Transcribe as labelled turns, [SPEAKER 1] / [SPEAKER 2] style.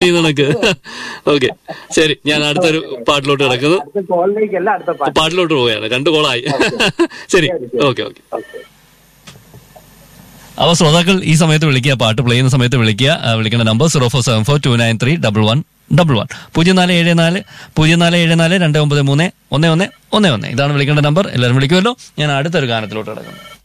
[SPEAKER 1] നിനക്ക്. ഓക്കെ, ശരി, ഞാൻ അടുത്തൊരു പാട്ടിലോട്ട് കിടക്കുന്നു. പാട്ടിലോട്ട് പോവുകയാണ്, 2 കോളായി. ശരി, ഓക്കെ. അപ്പോൾ ശ്രോതാക്കൾ ഈ സമയത്ത് വിളിക്കുക, പാട്ട് പ്ലേ ചെയ്യുന്ന സമയത്ത് വിളിക്കുക. വിളിക്കേണ്ട നമ്പർ 0474293111 0474 293 1111. ഇതാണ് വിളിക്കേണ്ട നമ്പർ. എല്ലാവരും വിളിക്കുമല്ലോ. ഞാൻ അടുത്തൊരു ഗാനത്തിലോട്ട് കിടക്കുന്നു.